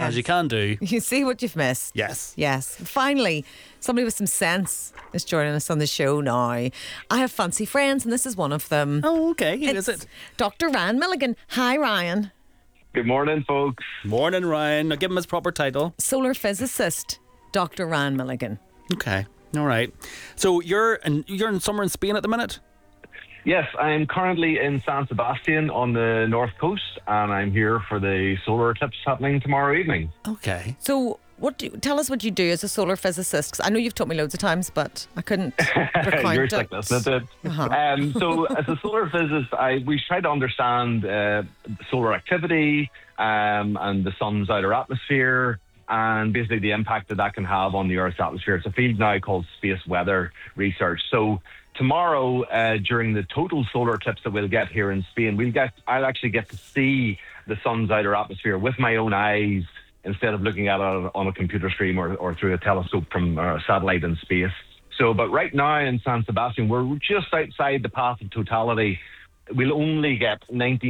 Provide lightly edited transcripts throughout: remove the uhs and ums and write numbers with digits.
as you can do. You see what you've missed. Yes. Yes. Finally, somebody with some sense is joining us on the show now. I have fancy friends, and this is one of them. Oh, okay. Who is It's it? Dr. Ryan Milligan. Hi, Ryan. Good morning, folks. Morning, Ryan. Now give him his proper title. Solar physicist, Dr. Ryan Milligan. Okay. All right. So you're in somewhere in Spain at the minute? Yes, I'm currently in San Sebastian on the north coast, and I'm here for the solar eclipse happening tomorrow evening. Okay. So, tell us what you do as a solar physicist. 'Cause I know you've taught me loads of times, but I couldn't recount You're it. sick, isn't it? So, as a solar physicist, we try to understand solar activity and the sun's outer atmosphere, and basically the impact that can have on the Earth's atmosphere. It's a field now called space weather research. So tomorrow, during the total solar eclipse that we'll get here in Spain, I'll actually get to see the sun's outer atmosphere with my own eyes instead of looking at it on a computer screen or through a telescope from a satellite in space. But right now in San Sebastian, we're just outside the path of totality. We'll only get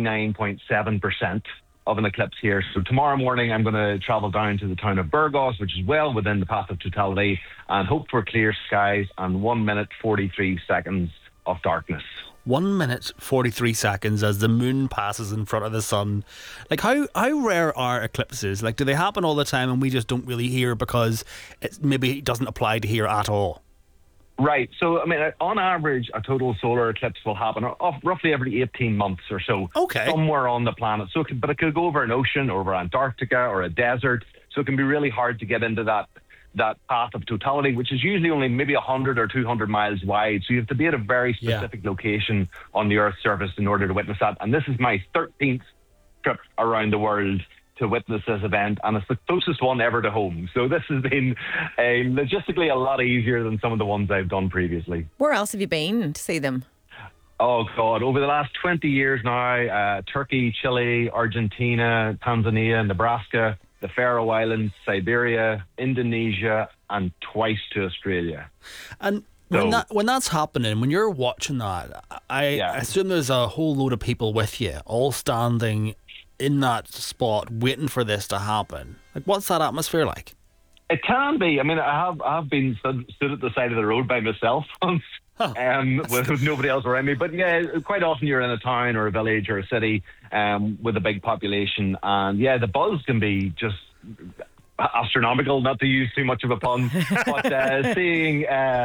99.7% of an eclipse here. So tomorrow morning, I'm going to travel down to the town of Burgos, which is well within the path of totality, and hope for clear skies and 1 minute 43 seconds of darkness. 1 minute 43 seconds as the moon passes in front of the sun. Like how rare are eclipses? Like, do they happen all the time and we just don't really hear because it doesn't apply to here at all? Right. So, I mean, on average, a total solar eclipse will happen roughly every 18 months or so. Okay. Somewhere on the planet. But it could go over an ocean, over Antarctica or a desert. So it can be really hard to get into that path of totality, which is usually only maybe 100 or 200 miles wide. So you have to be at a very specific location on the Earth's surface in order to witness that. And this is my 13th trip around the world to witness this event, and it's the closest one ever to home. So this has been logistically a lot easier than some of the ones I've done previously. Where else have you been to see them? Oh, God. Over the last 20 years now, Turkey, Chile, Argentina, Tanzania, Nebraska, the Faroe Islands, Siberia, Indonesia, and twice to Australia. And when that's happening, when you're watching that, I assume there's a whole load of people with you, all standing in that spot waiting for this to happen. Like, what's that atmosphere like? It can be. I mean, I have been stood at the side of the road by myself once, with nobody else around me. But yeah, quite often you're in a town or a village or a city with a big population, and yeah, the buzz can be just astronomical, not to use too much of a pun, but seeing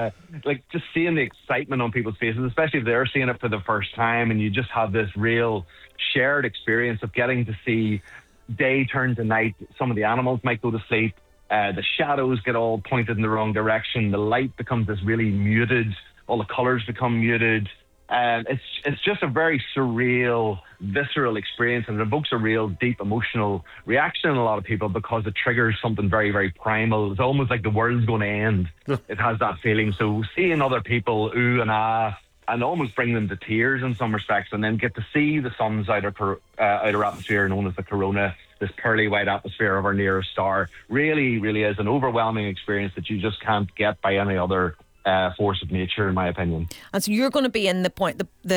the excitement on people's faces, especially if they're seeing it for the first time, and you just have this real shared experience of getting to see day turn to night. Some of the animals might go to sleep, the shadows get all pointed in the wrong direction, the light becomes this really muted, all the colours become muted. It's just a very surreal, visceral experience, and it evokes a real deep emotional reaction in a lot of people because it triggers something very, very primal. It's almost like the world's going to end. It has that feeling. So seeing other people ooh and ah and almost bring them to tears in some respects, and then get to see the sun's outer atmosphere known as the corona, this pearly white atmosphere of our nearest star, really, really is an overwhelming experience that you just can't get by any other force of nature, in my opinion. And so you're going to be in the point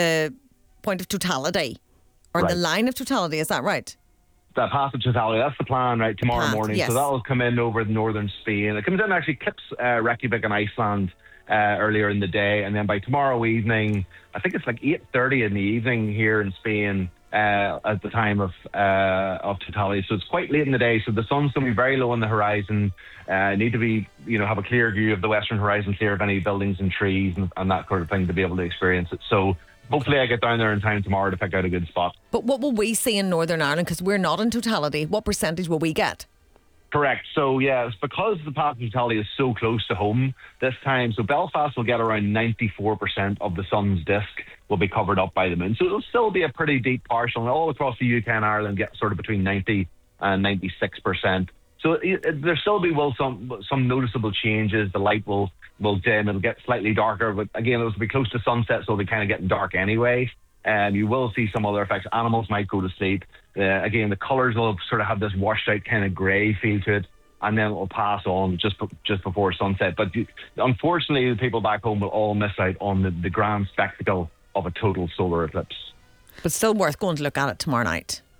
of totality, or the line of totality, is that right? The path of totality, that's the plan, right? Tomorrow morning. Yes. So that'll come in over northern Spain. It comes in, actually clips Reykjavik in Iceland earlier in the day, and then by tomorrow evening, I think it's like 8:30 in the evening here in Spain at the time of totality. So it's quite late in the day. So the sun's going to be very low on the horizon. Need to be, have a clear view of the western horizon, clear of any buildings and trees and that sort of thing to be able to experience it. So hopefully I get down there in time tomorrow to pick out a good spot. But what will we see in Northern Ireland? Because we're not in totality. What percentage will we get? Correct. So, yeah, it's because the path of totality is so close to home this time. So Belfast will get around 94% of the sun's disk will be covered up by the moon. So it'll still be a pretty deep partial. And all across the UK and Ireland get sort of between 90 and 96%. So there still be some noticeable changes. The light will dim. It'll get slightly darker. But again, it'll be close to sunset, so it'll be kind of getting dark anyway. You will see some other effects. Animals might go to sleep. Again, the colours will sort of have this washed out kind of grey feel to it, and then it will pass on just before sunset. But unfortunately, the people back home will all miss out on the grand spectacle of a total solar eclipse. But still worth going to look at it tomorrow night.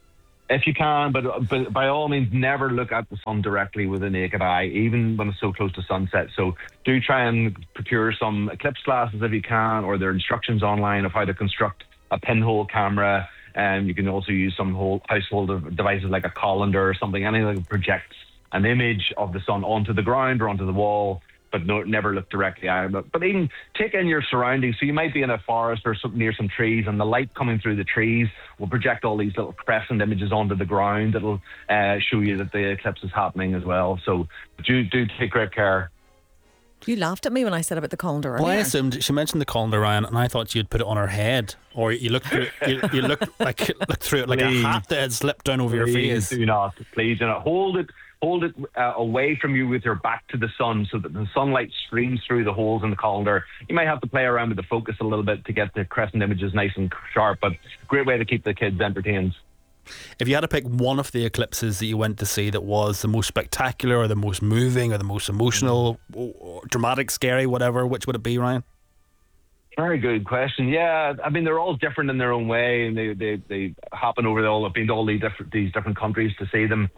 If you can, but by all means, never look at the sun directly with the naked eye, even when it's so close to sunset. So do try and procure some eclipse glasses if you can, or there are instructions online of how to construct a pinhole camera. And you can also use some household devices like a colander or something, anything that projects an image of the sun onto the ground or onto the wall, but never look directly at it. But even take in your surroundings. So you might be in a forest or near some trees, and the light coming through the trees will project all these little crescent images onto the ground that'll show you that the eclipse is happening as well. So do take great care. You laughed at me when I said about the colander earlier. Well, I assumed she mentioned the colander, Ryan, and I thought you'd put it on her head, or you looked through it, you look through it like a hat that had slipped down over your face. Do not, please do not. Hold it away from you with your back to the sun so that the sunlight streams through the holes in the colander. You might have to play around with the focus a little bit to get the crescent images nice and sharp, but great way to keep the kids entertained. If you had to pick one of the eclipses that you went to see that was the most spectacular or the most moving or the most emotional, or dramatic, scary, whatever, which would it be, Ryan? Very good question. Yeah, I mean, they're all different in their own way, and they happen over I've been to all these different countries to see them.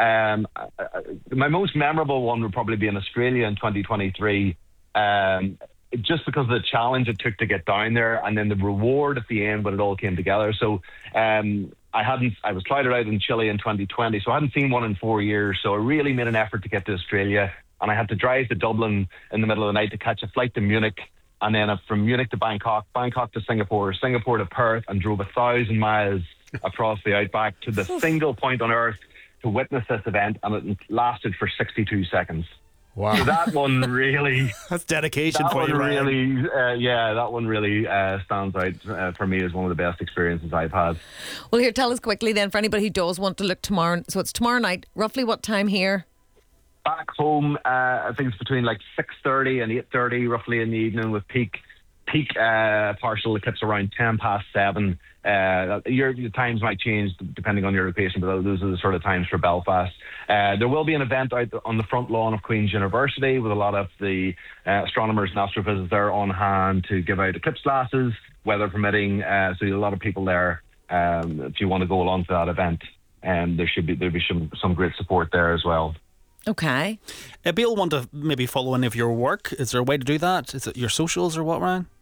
My most memorable one would probably be in Australia in 2023, just because of the challenge it took to get down there, and then the reward at the end when it all came together. So I was clouded out in Chile in 2020, so I hadn't seen one in 4 years. So I really made an effort to get to Australia, and I had to drive to Dublin in the middle of the night to catch a flight to Munich, and then from Munich to Bangkok to Singapore to Perth, and drove 1,000 miles across the outback to the single point on Earth to witness this event, and it lasted for 62 seconds. Wow. So that one really... That's dedication for you, Ryan. Really, that one really stands out for me as one of the best experiences I've had. Well, here, tell us quickly then, for anybody who does want to look tomorrow. So it's tomorrow night. Roughly what time here? Back home, I think it's between like 6:30 and 8:30, roughly in the evening, with peak partial eclipse around 7:10. Your times might change depending on your location, but those are the sort of times for Belfast. There will be an event out on the front lawn of Queen's University with a lot of the astronomers and astrophysicists there on hand to give out eclipse glasses, weather permitting. So a lot of people there. If you want to go along to that event, there'll be some great support there as well. Okay. If people want to maybe follow any of your work, is there a way to do that? Is it your socials or what, Ryan?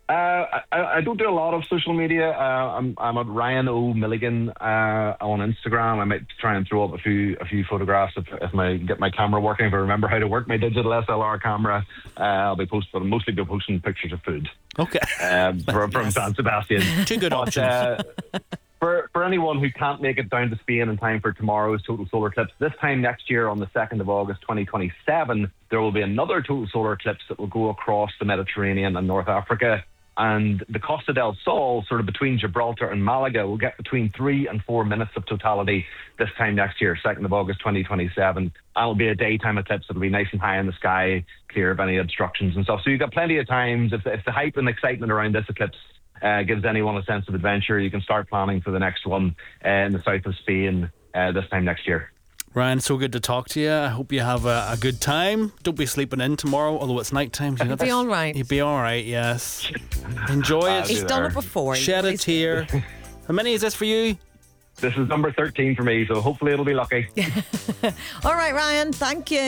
I don't do a lot of social media. I'm at Ryan O. Milligan on Instagram. I might try and throw up a few photographs if I get my camera working. If I remember how to work my digital SLR camera, I'll mostly be posting pictures of food. Okay. From San Sebastian. Two good options. For anyone who can't make it down to Spain in time for tomorrow's total solar eclipse, this time next year on the 2nd of August 2027, there will be another total solar eclipse that will go across the Mediterranean and North Africa. And the Costa del Sol, sort of between Gibraltar and Malaga, will get between 3 and 4 minutes of totality this time next year, 2nd of August 2027. And it'll be a daytime eclipse. It'll be nice and high in the sky, clear of any obstructions and stuff. So you've got plenty of times. If the hype and excitement around this eclipse gives anyone a sense of adventure, you can start planning for the next one in the south of Spain this time next year. Ryan, so good to talk to you. I hope you have a good time. Don't be sleeping in tomorrow, although it's night time. You'll be all right. You'll be all right, yes. Enjoy it. He's done it before. Shed a tear. How many is this for you? This is number 13 for me, so hopefully it'll be lucky. All right, Ryan. Thank you.